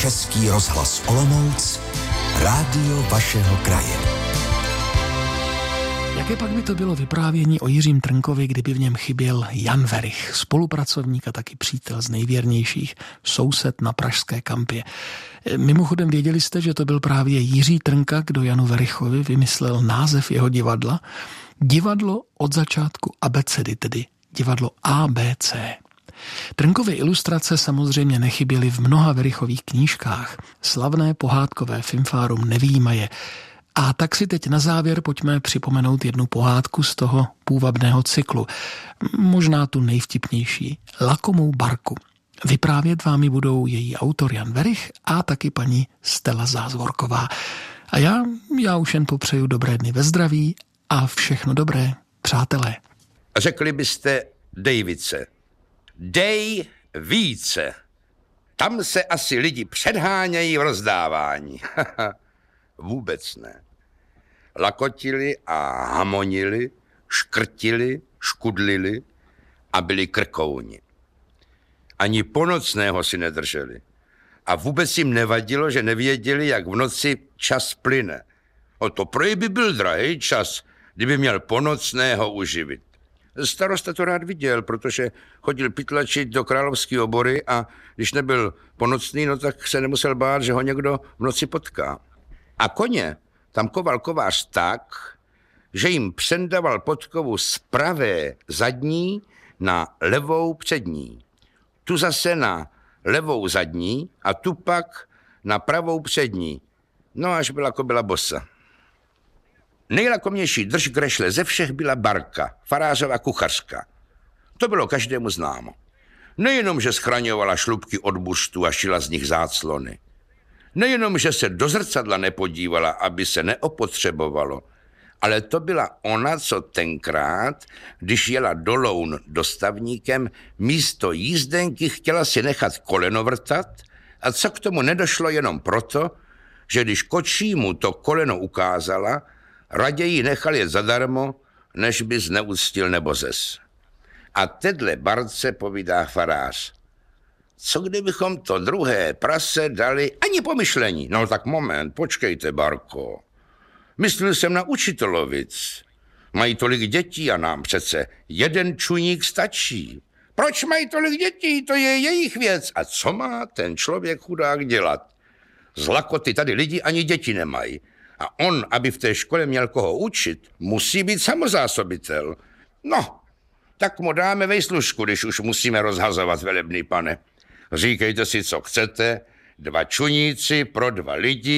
Český rozhlas Olomouc, rádio vašeho kraje. Jaké pak by to bylo vyprávění o Jiřím Trnkovi, kdyby v něm chyběl Jan Werich, spolupracovník a taky přítel z nejvěrnějších, soused na pražské kampě. Mimochodem věděli jste, že to byl právě Jiří Trnka, kdo Janu Werichovi vymyslel název jeho divadla? Divadlo od začátku abecedy, tedy divadlo ABC. Trnkovy ilustrace samozřejmě nechyběly v mnoha Werichových knížkách. Slavné pohádkové Fimfárum nevyjímaje. A tak si teď na závěr pojďme připomenout jednu pohádku z toho půvabného cyklu. Možná tu nejvtipnější. Lakomou barku. Vyprávět vám ji budou její autor Jan Werich a taky paní Stella Zázvorková. A já už jen popřeju dobré dny ve zdraví a všechno dobré, přátelé. Řekli byste dej více. Dej více. Tam se asi lidi předhánějí v rozdávání. Vůbec ne. Lakotili a hamonili, škrtili, škudlili a byli krkouni. Ani ponocného si nedrželi. A vůbec jim nevadilo, že nevěděli, jak v noci čas plyne. O to prej by byl drahý čas, kdyby měl ponocného uživit. Starosta to rád viděl, protože chodil pytlačit do Královské obory a když nebyl ponocný, no tak se nemusel bát, že ho někdo v noci potká. A koně tam koval kovář tak, že jim přendaval podkovu z pravé zadní na levou přední. Tu zase na levou zadní a tu pak na pravou přední. No až byla kobyla bosa. Nejlakomnější drž grešle ze všech byla barka, farářova kuchařka. To bylo každému známo. Nejenom, že schraňovala šlupky od buřtu a šila z nich záclony. Nejenom, že se do zrcadla nepodívala, aby se neopotřebovalo, ale to byla ona, co tenkrát, když jela do Loun dostavníkem, místo jízdenky chtěla si nechat koleno vrtat a co k tomu nedošlo jenom proto, že když kočímu to koleno ukázala, raději nechal je zadarmo, než by zneuctil nebo zes. A tedle barce povídá farář. Co kdybychom to druhé prase dali ani pomyšlení? No tak moment, počkejte, barko. Myslel jsem na učitelovic. Mají tolik dětí a nám přece jeden čuník stačí. Proč mají tolik dětí? To je jejich věc. A co má ten člověk chudák dělat? Z lakoty tady lidi ani děti nemají. A on, aby v té škole měl koho učit, musí být samozásobitel. No, tak mu dáme vejslužku, když už musíme rozhazovat, velebný pane. Říkejte si, co chcete, 2 čuníci pro 2 lidi,